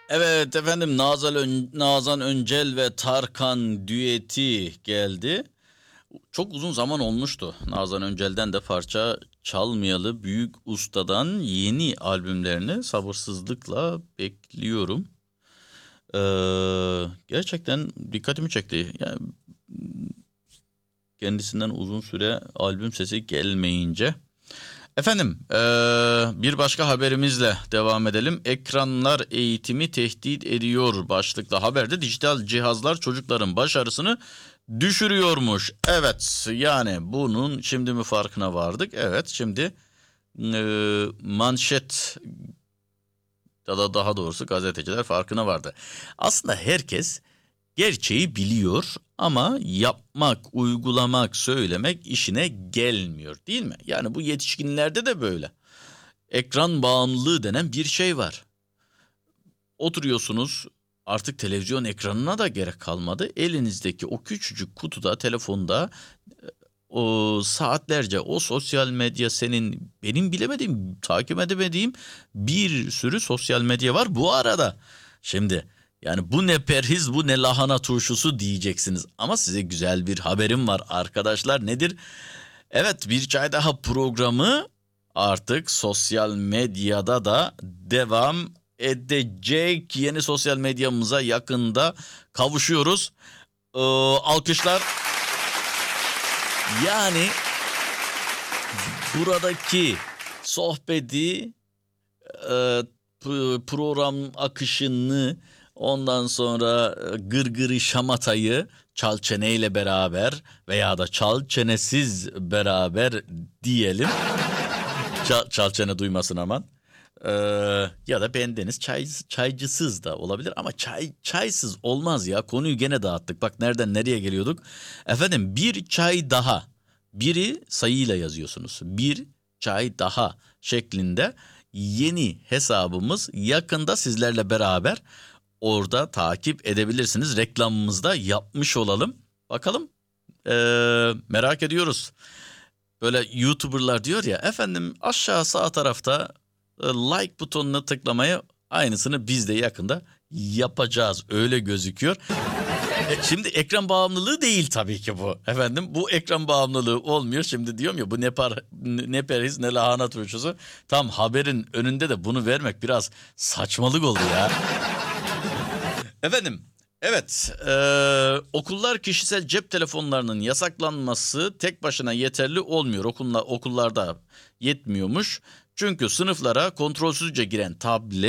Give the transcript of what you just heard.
Evet efendim, Nazan Öncel ve Tarkan düeti geldi. Çok uzun zaman olmuştu Nazan Öncel'den de parça çalmayalı. Büyük ustadan yeni albümlerini sabırsızlıkla bekliyorum. Gerçekten dikkatimi çekti. Yani kendisinden uzun süre albüm sesi gelmeyince. Efendim, bir başka haberimizle devam edelim. Ekranlar eğitimi tehdit ediyor başlıklı haberde dijital cihazlar çocukların başarısını düşürüyormuş. Evet, yani bunun şimdi mi farkına vardık? Evet, şimdi manşet ya da daha doğrusu gazeteciler farkına vardı. Aslında herkes gerçeği biliyor ama yapmak, uygulamak, söylemek işine gelmiyor, değil mi? Yani bu yetişkinlerde de böyle. Ekran bağımlılığı denen bir şey var. Oturuyorsunuz, artık televizyon ekranına da gerek kalmadı. Elinizdeki o küçücük kutuda, telefonda o saatlerce o sosyal medya, senin benim bilemediğim, takip edemediğim bir sürü sosyal medya var bu arada. Şimdi yani bu ne perhiz, bu ne lahana turşusu diyeceksiniz ama size güzel bir haberim var arkadaşlar. Nedir? Evet, bir çay daha programı artık sosyal medyada da devam edecek. Yeni sosyal medyamıza yakında kavuşuyoruz. Alkışlar. Yani buradaki sohbeti, program akışını, ondan sonra gırgırı şamatayı çal çeneyle beraber veya da çal çenesiz beraber diyelim. Çal çene duymasın aman. Ee, Ya da bendeniz çaycısız da olabilir ama çaysız olmaz ya. Konuyu gene dağıttık. Bak nereden nereye geliyorduk. Efendim, bir çay daha. Biri sayıyla yazıyorsunuz. Bir çay daha şeklinde yeni hesabımız yakında sizlerle beraber, orada takip edebilirsiniz. Reklamımızı da yapmış olalım. Bakalım, merak ediyoruz. Böyle YouTuber'lar diyor ya efendim, aşağı sağ tarafta like butonuna tıklamayı, aynısını biz de yakında yapacağız, öyle gözüküyor. Şimdi ekran bağımlılığı değil tabii ki bu. Efendim, bu ekran bağımlılığı olmuyor. Şimdi diyorum ya, bu ne periz ne lahana turşusu. Tam haberin önünde de bunu vermek biraz saçmalık oldu ya. Efendim, evet, okullar kişisel cep telefonlarının yasaklanması tek başına yeterli olmuyor. Okullarda yetmiyormuş. Çünkü sınıflara kontrolsüzce giren tablet